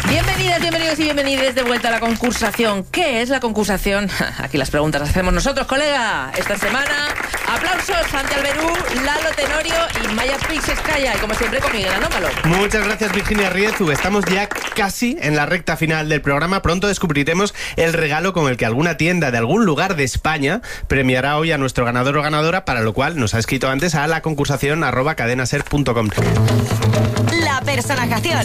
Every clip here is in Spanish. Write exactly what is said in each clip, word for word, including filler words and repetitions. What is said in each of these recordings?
Bienvenidas, bienvenidos y bienvenidas de vuelta a la concursación. ¿Qué es la concursación? Aquí las preguntas las hacemos nosotros, colega. Esta semana, aplausos, Santi Alberú, Lalo Tenorio y Maya Pixescaya. Y como siempre, con Miguel Anómalo. Muchas gracias, Virginia Riezu. Estamos ya casi en la recta final del programa. Pronto descubriremos el regalo con el que alguna tienda de algún lugar de España premiará hoy a nuestro ganador o ganadora, para lo cual nos ha escrito antes a la concursación arroba cadenaser punto com. La personajación.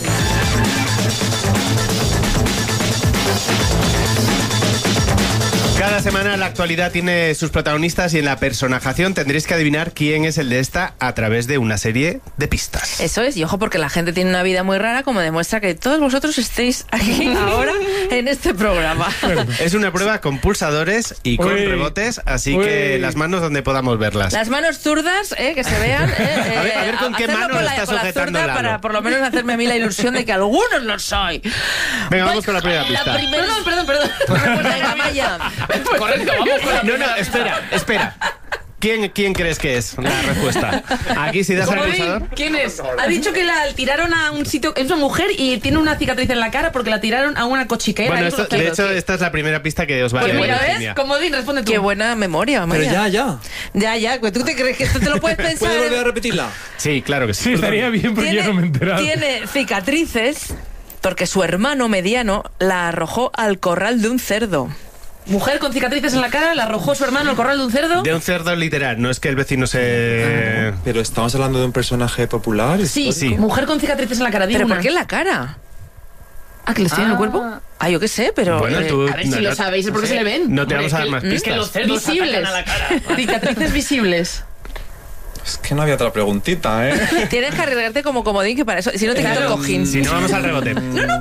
Cada semana la actualidad tiene sus protagonistas y en la personajación tendréis que adivinar quién es el de esta a través de una serie de pistas. Eso es, y ojo porque la gente tiene una vida muy rara, como demuestra que todos vosotros estéis aquí ahora en este programa. Es una prueba con pulsadores y con Uy. rebotes, así Uy. que las manos donde podamos verlas. Las manos zurdas, eh, que se vean. Eh, eh, A ver- a ver con qué hacerlo mano con lo la- está con la sujetando zurda Lalo. para por lo menos hacerme a mí la ilusión de que algunos lo soy. Venga, vamos con la primera La pista. primera- Perdón, perdón, perdón. Pues venga, Maya. Correcto, vamos con la No, no, espera, espera. ¿Quién, ¿Quién crees que es la respuesta? Aquí, si das al pulsador. ¿Quién es? Ha dicho que la tiraron a un sitio. Es una mujer y tiene una cicatriz en la cara porque la tiraron a una cochiquera. Bueno, Ahí esto- con de los hecho, pelos. esta es la primera pista que os vale. Pues mira, Virginia. ¿ves? Comodín, responde tú. Qué buena memoria, Maya. Pero ya, ya. Ya, ya, pues tú te crees que esto te lo puedes pensar. ¿Puedo volver a repetirla? Sí, claro que sí. Sí, estaría bien porque yo no me he enterado. tiene cicatrices porque su hermano mediano la arrojó al corral de un cerdo. Mujer con cicatrices en la cara, la arrojó su hermano al corral de un cerdo. De un cerdo literal, no es que el vecino se... Pero estamos hablando de un personaje popular. Sí, Sí. mujer con cicatrices en la cara. di ¿Pero una. por qué en la cara? Ah, que les tiene en el cuerpo. Ah, yo qué sé, pero... Bueno, eh, tú... A ver si no, lo no- sabéis, ¿por qué se le ven? No te vamos a dar más Es que los pistas. cerdos Visibles. atacan a la cara. Cicatrices visibles. Es que no había otra preguntita, ¿eh? Tienes que arriesgarte como comodín, que para eso... Si no te quito el Claro. cojín. Si no, vamos al rebote.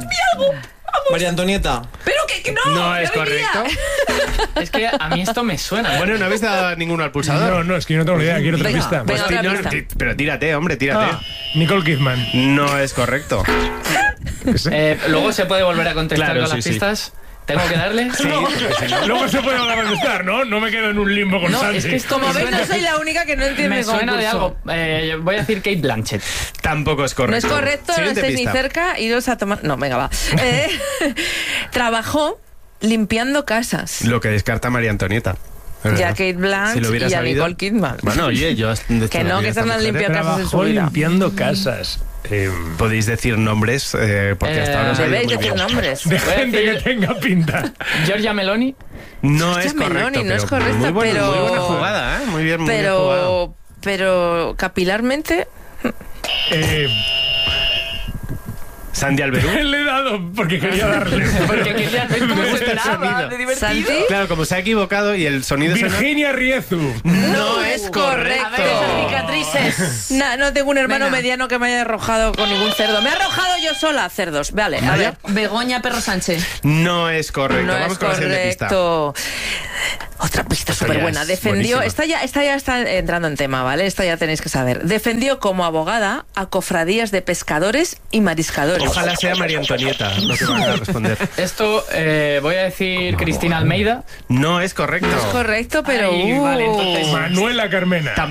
María Antonieta. Pero que, que no. No que es venía. correcto. Es que a mí esto me suena. Bueno, no habéis dado ninguno al pulsador. No, no, es que yo no tengo ni idea. Quiero otra Venga, pista. venga. Pues otra ti- no, pista. ti- pero tírate, hombre, tírate. Ah, Nicole Kidman. No es correcto. Eh, Luego se puede volver a contestar Claro, con sí, las sí. pistas. ¿Tengo que darle? Sí, porque si no- Luego se puede volver a contestar, ¿no? No me quedo en un limbo con No, Santi. es que esto Como me veis, no suena, soy la única que no entiende me el suena de concurso. algo. Eh, voy a decir Kate Blanchett. Tampoco es correcto. No es correcto, no Siguiente estáis ni pista. cerca, iros a tomar... No, venga, va. Eh, trabajó limpiando casas. Lo que descarta María Antonieta. Pero Ya no. Kate Blanchett Si lo hubiera y a sabido- Nicole Kidman. Bueno, oye, yo... Que no, que están mujeres. limpiando casas en su Trabajó vida. limpiando casas. Eh, Podéis decir nombres, eh, porque hasta Eh, ahora os ha ido Debéis muy decir bien. nombres. de Voy a gente que decir- tenga pinta. Giorgia Meloni. No es Giorgia correcto. Meloni, no es pero correcta, muy buena, pero- muy buena jugada, ¿eh? Muy bien, muy bien jugado. Pero, pero capilarmente... Eh, Sandy Alberú. le he dado porque quería darle. Porque quería ver cómo Me gusta el sonaba sonido. de divertido. ¿Santi? Claro, como se ha equivocado y el sonido suena... Virginia Riezu. No es A correcto. ver, esas cicatrices. No, no tengo un hermano Venga. mediano que me haya arrojado con ningún cerdo. Me he arrojado yo sola cerdos. Vale, a ver. Begoña Perro Sánchez. No es correcto. No Vamos es con la siguiente pista. correcto. Otra pista Esto súper ya buena. es Defendió, buenísima. esta ya, esta ya está entrando en tema, ¿vale? Esta ya tenéis que saber. Defendió como abogada a cofradías de pescadores y mariscadores. Ojalá sea María Antonieta lo que van a responder. Esto eh, voy a decir Cristina Almeida. No es correcto. Es correcto, pero... Ay, vale, uh, entonces- Manuela Carmena.